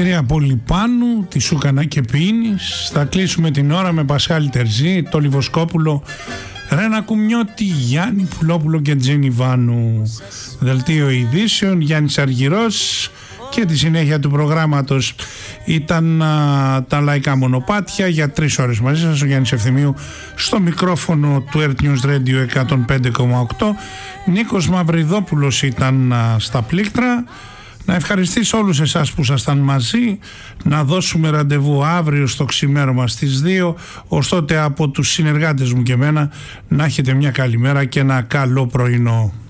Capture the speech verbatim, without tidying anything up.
κυρία Πολυπάνου, τη Σούκανα και Πίνης. Θα κλείσουμε την ώρα με Πασχάλη Τερζή, το Λιβοσκόπουλο, Ρένα Κουμιώτη, Γιάννη Πουλόπουλο και Τζένι Βάνου. Δελτίο ειδήσεων, Γιάννης Αργυρός, και τη συνέχεια του προγράμματος ήταν α, τα λαϊκά μονοπάτια για τρεις ώρες μαζί σας. Ο Γιάννης Ευθυμίου στο μικρόφωνο του Earth News Radio εκατόν πέντε κόμμα οκτώ. Νίκος Μαυριδόπουλος ήταν α, στα πλήκτρα. Να ευχαριστήσω όλους εσάς που ήσασταν μαζί. Να δώσουμε ραντεβού αύριο στο ξημέρωμα στις δύο. Ως τότε από τους συνεργάτες μου και εμένα να έχετε μια καλή μέρα και ένα καλό πρωινό.